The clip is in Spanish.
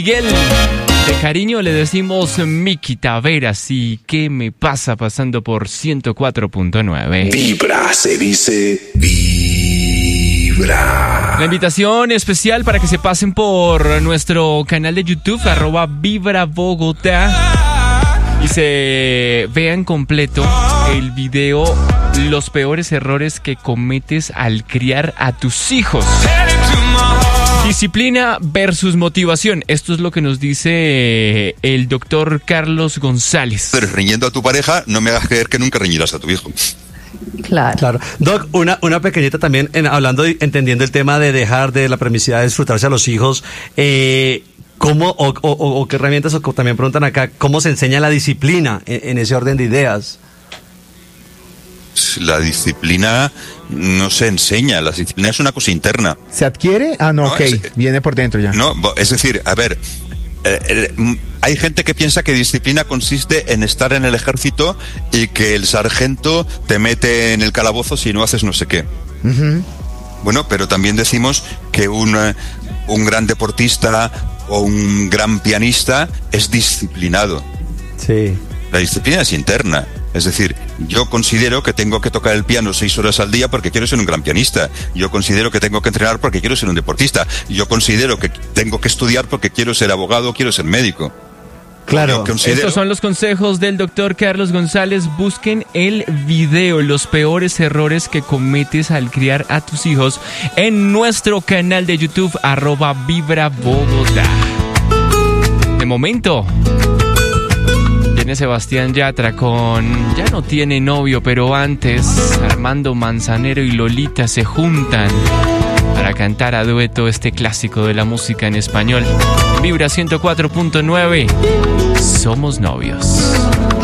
Miguel, de cariño le decimos Miki Taveras. ¿Y qué me pasa pasando por 104.9? Vibra, se dice Vibra. La invitación especial para que se pasen por nuestro canal de YouTube, @VibraBogotá, y se vean completo el video Los peores errores que cometes al criar a tus hijos. Disciplina versus motivación. Esto es lo que nos dice el doctor Carlos González. Pero riñendo a tu pareja, no me hagas creer que nunca reñirás a tu hijo. Claro. Doc, una pequeñita también, hablando y entendiendo el tema de dejar de la permisividad de disfrutarse a los hijos, ¿cómo o qué herramientas, o también preguntan acá, cómo se enseña la disciplina en ese orden de ideas? La disciplina no se enseña, la disciplina es una cosa interna. ¿Se adquiere? No, ok, viene por dentro ya. No, es decir, a ver, hay gente que piensa que disciplina consiste en estar en el ejército y que el sargento te mete en el calabozo si no haces no sé qué. Uh-huh. Bueno, pero también decimos que un gran deportista o un gran pianista es disciplinado. Sí. La disciplina es interna. Es decir, yo considero que tengo que tocar el piano 6 horas al día porque quiero ser un gran pianista. Yo considero que tengo que entrenar porque quiero ser un deportista. Yo considero que tengo que estudiar porque quiero ser abogado, quiero ser médico. Claro. Estos son los consejos del doctor Carlos González. Busquen el video, los peores errores que cometes al criar a tus hijos, en nuestro canal de YouTube, @VibraBogotá. De momento, viene Sebastián Yatra con Ya no tiene novio, pero antes Armando Manzanero y Lolita se juntan para cantar a dueto este clásico de la música en español. Vibra 104.9. Somos novios.